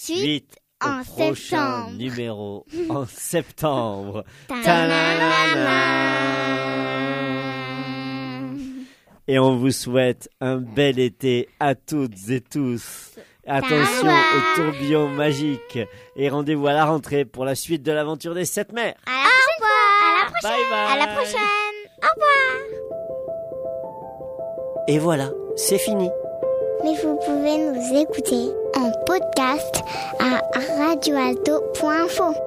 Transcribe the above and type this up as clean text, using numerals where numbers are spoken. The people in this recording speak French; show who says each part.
Speaker 1: suite
Speaker 2: en
Speaker 1: au prochain
Speaker 2: septembre.
Speaker 1: numéro en septembre. Et on vous souhaite un bel été à toutes et tous. Attention au tourbillon magique. Et rendez-vous à la rentrée pour la suite de l'aventure des 7 mers.
Speaker 2: À la prochaine.
Speaker 1: Bye bye.
Speaker 2: À la prochaine. Au revoir.
Speaker 1: Et voilà, c'est fini.
Speaker 2: Mais vous pouvez nous écouter en podcast à radioalto.info.